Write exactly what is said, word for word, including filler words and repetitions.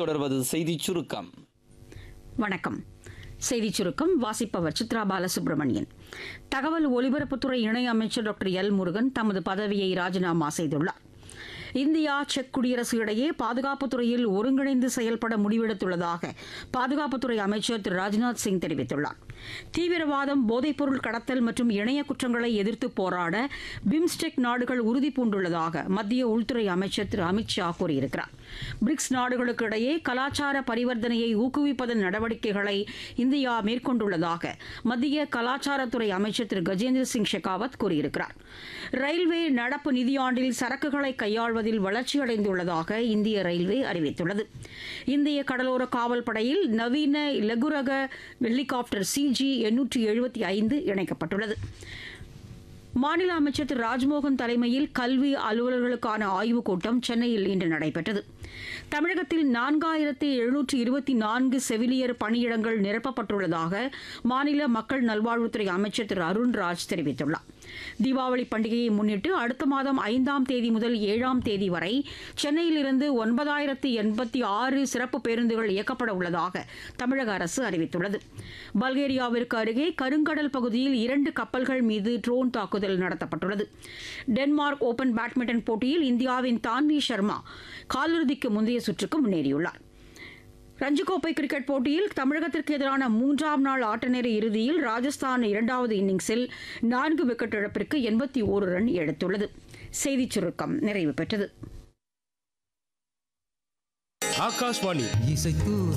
தொடர்வது செய்திச் சுருக்கம். வணக்கம். செய்திச் சுருக்கம் வாசிப்பவர் சித்ரா பாலசுப்ரமணியன். தகவல் ஒலிபரப்புத்துறை இணையமைச்சர் டாக்டர் எல் முருகன் தமது பதவியை ராஜினாமா செய்துள்ளார். இந்தியா செக் குடியரசு இடையே பாதுகாப்புத்துறையில் ஒருங்கிணைந்து செயல்பட முடிவெடுத்துள்ளதாக பாதுகாப்புத்துறை அமைச்சர் திரு ராஜ்நாத் சிங் தெரிவித்துள்ளார். தீவிரவாதம், போதைப்பொருள் கடத்தல் மற்றும் இணைய குற்றங்களை எதிர்த்து போராட பிம்ஸ்டெக் நாடுகள் உறுதிபூண்டுள்ளதாக மத்திய உள்துறை அமைச்சர் திரு அமித் ஷா கூறியிருக்கிறார். பிரிக்ஸ் நாடுகளுக்கு இடையே கலாச்சார பரிவர்த்தனையை ஊக்குவிப்பதன் நடவடிக்கைகளை இந்தியா மேற்கொண்டுள்ளதாக மத்திய கலாச்சாரத்துறை அமைச்சர் திரு கஜேந்திர சிங் ஷெகாவத் கூறியிருக்கிறார். ரயில்வே நடப்பு நிதியாண்டில் சரக்குகளை கையாள்வதில் வளர்ச்சியடைந்துள்ளதாக இந்திய ரயில்வே அறிவித்துள்ளது. இந்திய கடலோர காவல் படையில் நவீன லகுரக ஹெலிகாப்டர் சிஜி எண்ணூற்று எழுபத்தி ஐந்து இணைக்கப்பட்டுள்ளது. மாநில அமைச்சர் திரு ராஜ்மோகன் தலைமையில் கல்வி அலுவலர்களுக்கான ஆய்வுக் கூட்டம் சென்னையில் இன்று நடைபெற்றது. தமிழகத்தில் நான்காயிரத்து எழுநூற்று இருபத்தி நான்கு செவிலியர் பணியிடங்கள் நிரப்பப்பட்டுள்ளதாக மாநில மக்கள் நல்வாழ்வுத்துறை அமைச்சர் திரு அருண்ராஜ் தெரிவித்துள்ளார். தீபாவளி பண்டிகையை முன்னிட்டு அடுத்த மாதம் ஐந்தாம் தேதி முதல் ஏழாம் தேதி வரை சென்னையிலிருந்து ஒன்பதாயிரத்து எண்பத்தி ஆறு சிறப்பு பேருந்துகள் இயக்கப்பட உள்ளதாக தமிழக அரசு அறிவித்துள்ளது. பல்கேரியாவிற்கு அருகே கருங்கடல் பகுதியில் இரண்டு கப்பல்கள் மீது ட்ரோன் தாக்குதல் நடத்தப்பட்டுள்ளது. டென்மார்க் ஓபன் பேட்மிண்டன் போட்டியில் இந்தியாவின் தான்வி சர்மா காலிறுதிக்கு முந்தைய சுற்றுக்கு முன்னேறியுள்ளார். ரஞ்சிக்கோப்பை கிரிக்கெட் போட்டியில் தமிழகத்திற்கு எதிரான மூன்றாம் நாள் ஆட்டநேர இறுதியில் ராஜஸ்தான் இரண்டாவது இன்னிங்ஸில் நான்கு விக்கெட் இழப்பிற்கு எண்பத்தி ஓரு ரன் எடுத்துள்ளது. செய்திச் சுருக்கம் நிறைவு பெற்றது. ஆகாஷ்வாணி இசைத்து